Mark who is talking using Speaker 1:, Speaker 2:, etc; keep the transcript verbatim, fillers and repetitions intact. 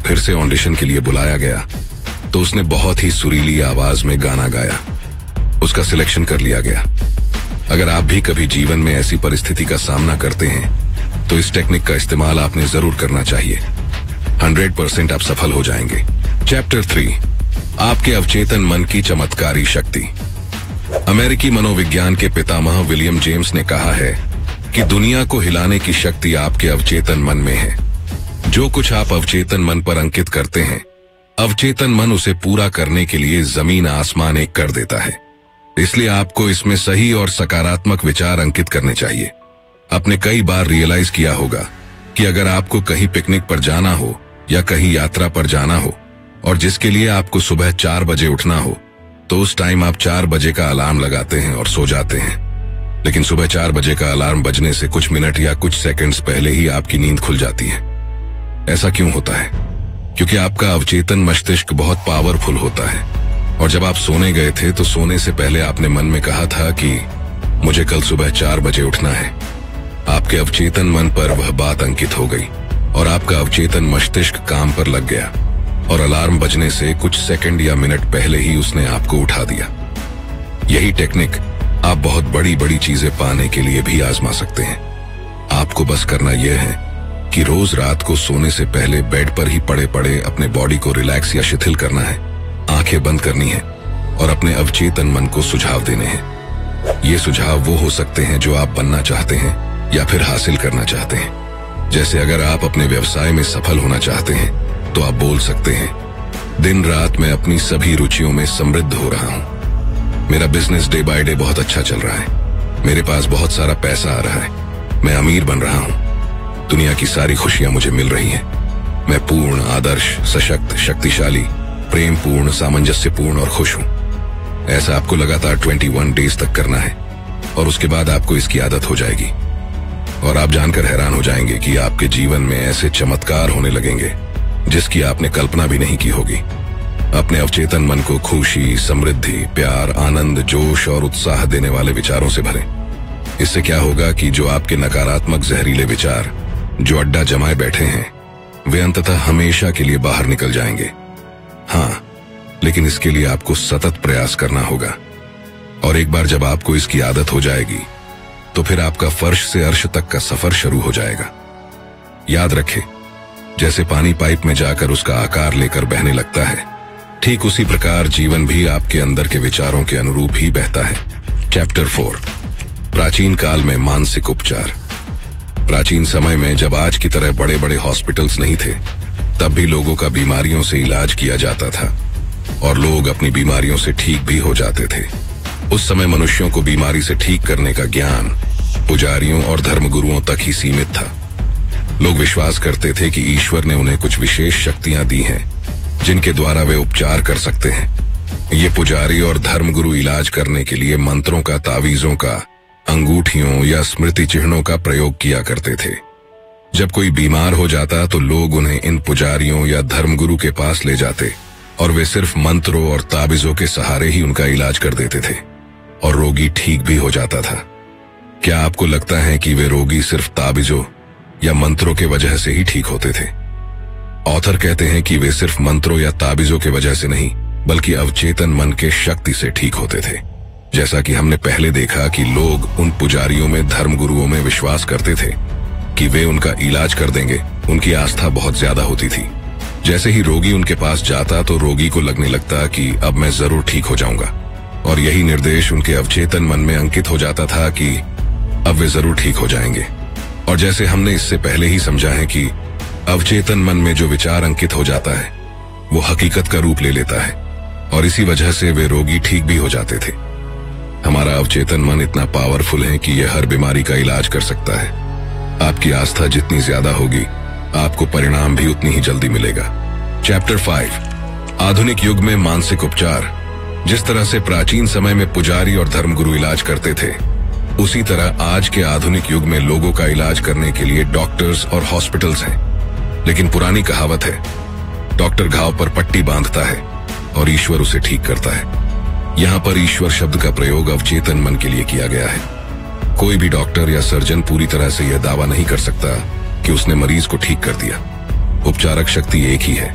Speaker 1: फिर से ऑडिशन के लिए बुलाया गया तो उसने बहुत ही सुरीली आवाज में गाना गाया। उसका सिलेक्शन कर लिया गया। अगर आप भी कभी जीवन में ऐसी परिस्थिति का सामना करते हैं तो इस टेक्निक का इस्तेमाल आपने जरूर करना चाहिए। हंड्रेड परसेंट आप सफल हो जाएंगे। चैप्टर थ्री, आपके अवचेतन मन की चमत्कारी शक्ति। अमेरिकी मनोविज्ञान के पितामह विलियम जेम्स ने कहा है कि दुनिया को हिलाने की शक्ति आपके अवचेतन मन में है। जो कुछ आप अवचेतन मन पर अंकित करते हैं, अवचेतन मन उसे पूरा करने के लिए जमीन आसमान एक कर देता है। इसलिए आपको इसमें सही और सकारात्मक विचार अंकित करने चाहिए। आपने कई बार रियलाइज किया होगा कि अगर आपको कहीं पिकनिक पर जाना हो या कहीं यात्रा पर जाना हो और जिसके लिए आपको सुबह चार बजे उठना हो, तो उस टाइम आप चार बजे का अलार्म लगाते हैं और सो जाते हैं। लेकिन सुबह चार बजे का अलार्म बजने से कुछ मिनट या कुछ सेकंड्स पहले ही आपकी नींद खुल जाती है। ऐसा क्यों होता है? क्योंकि आपका अवचेतन मस्तिष्क बहुत पावरफुल होता है और जब आप सोने गए थे तो सोने से पहले आपने मन में कहा था कि मुझे कल सुबह चार बजे उठना है। आपके अवचेतन मन पर वह बात अंकित हो गई और आपका अवचेतन मस्तिष्क काम पर लग गया और अलार्म बजने से कुछ सेकंड या मिनट पहले ही उसने आपको उठा दिया। यही टेक्निक आप बहुत बड़ी बड़ी चीजें पाने के लिए भी आजमा सकते हैं। आपको बस करना यह है कि रोज रात को सोने से पहले बेड पर ही पड़े पड़े अपने बॉडी को रिलैक्स या शिथिल करना है, आंखें बंद करनी है और अपने अवचेतन मन को सुझाव देने हैं। ये सुझाव वो हो सकते हैं जो आप बनना चाहते हैं या फिर हासिल करना चाहते हैं। जैसे अगर आप अपने व्यवसाय में सफल होना चाहते हैं तो आप बोल सकते हैं, दिन रात मैं अपनी सभी रुचियों में समृद्ध हो रहा हूँ। मेरा बिजनेस डे बाय डे बहुत अच्छा चल रहा है। मेरे पास बहुत सारा पैसा आ रहा है। मैं अमीर बन रहा हूँ। दुनिया की सारी खुशियां मुझे मिल रही हैं। मैं पूर्ण, आदर्श, सशक्त, शक्तिशाली, प्रेम पूर्ण, सामंजस्यपूर्ण और खुश हूं। ऐसा आपको लगातार इक्कीस डेज तक करना है और उसके बाद आपको इसकी आदत हो जाएगी और आप जानकर हैरान हो जाएंगे कि आपके जीवन में ऐसे चमत्कार होने लगेंगे जिसकी आपने कल्पना भी नहीं की होगी। अपने अवचेतन मन को खुशी, समृद्धि, प्यार, आनंद, जोश और उत्साह देने वाले विचारों से भरें। इससे क्या होगा कि जो आपके नकारात्मक जहरीले विचार जो अड्डा जमाए बैठे हैं, वे अंततः हमेशा के लिए बाहर निकल जाएंगे। हाँ, लेकिन इसके लिए आपको सतत प्रयास करना होगा और एक बार जब आपको इसकी आदत हो जाएगी तो फिर आपका फर्श से अर्श तक का सफर शुरू हो जाएगा। याद रखें, जैसे पानी पाइप में जाकर उसका आकार लेकर बहने लगता है, ठीक उसी प्रकार जीवन भी आपके अंदर के विचारों के अनुरूप ही बहता है। चैप्टर फोर, प्राचीन काल में मानसिक उपचार। प्राचीन समय में जब आज की तरह बड़े बड़े हॉस्पिटल्स नहीं थे, तब भी लोगों का बीमारियों से इलाज किया जाता था और लोग अपनी बीमारियों से ठीक भी हो जाते थे। उस समय मनुष्यों को बीमारी से ठीक करने का ज्ञान पुजारियों और धर्मगुरुओं तक ही सीमित था। लोग विश्वास करते थे कि ईश्वर ने उन्हें कुछ विशेष शक्तियां दी हैं जिनके द्वारा वे उपचार कर सकते हैं। ये पुजारी और धर्मगुरु इलाज करने के लिए मंत्रों का, तावीजों का, अंगूठियों या स्मृति चिन्हों का प्रयोग किया करते थे। जब कोई बीमार हो जाता तो लोग उन्हें इन पुजारियों या धर्मगुरु के पास ले जाते और वे सिर्फ मंत्रों और ताबीजों के सहारे ही उनका इलाज कर देते थे और रोगी ठीक भी हो जाता था। क्या आपको लगता है कि वे रोगी सिर्फ ताबीजों या मंत्रों के वजह से ही ठीक होते थे? ऑथर कहते हैं कि वे सिर्फ मंत्रों या ताबीजों के वजह से नहीं, बल्कि अवचेतन मन के शक्ति से ठीक होते थे। जैसा कि हमने पहले देखा कि लोग उन पुजारियों में, धर्मगुरुओं में विश्वास करते थे कि वे उनका इलाज कर देंगे। उनकी आस्था बहुत ज्यादा होती थी। जैसे ही रोगी उनके पास जाता तो रोगी को लगने लगता कि अब मैं जरूर ठीक हो जाऊंगा और यही निर्देश उनके अवचेतन मन में अंकित हो जाता था कि अब वे जरूर ठीक हो जाएंगे। और जैसे हमने इससे पहले ही समझा है कि अवचेतन मन में जो विचार अंकित हो जाता है वो हकीकत का रूप ले लेता है और इसी वजह से वे रोगी ठीक भी हो जाते थे। हमारा अवचेतन मन इतना पावरफुल है कि यह हर बीमारी का इलाज कर सकता है। आपकी आस्था जितनी ज्यादा होगी, आपको परिणाम भी उतनी ही जल्दी मिलेगा। चैप्टर फाइव, आधुनिक युग में मानसिक उपचार। जिस तरह से प्राचीन समय में पुजारी और धर्मगुरु इलाज करते थे, उसी तरह आज के आधुनिक युग में लोगों का इलाज करने के लिए डॉक्टर्स और हॉस्पिटल्स हैं। लेकिन पुरानी कहावत है, डॉक्टर घाव पर पट्टी बांधता है और ईश्वर उसे ठीक करता है। यहाँ पर ईश्वर शब्द का प्रयोग अवचेतन मन के लिए किया गया है। कोई भी डॉक्टर या सर्जन पूरी तरह से यह दावा नहीं कर सकता कि उसने मरीज को ठीक कर दिया। उपचारक शक्ति एक ही है,